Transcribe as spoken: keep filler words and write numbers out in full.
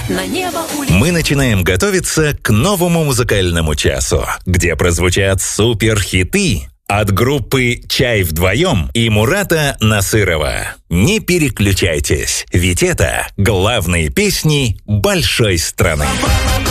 на небо улетел. Мы начинаем готовиться к новому музыкальному часу, где прозвучат суперхиты от группы «Чай вдвоем» и Мурата Насырова. Не переключайтесь, ведь это главные песни большой страны.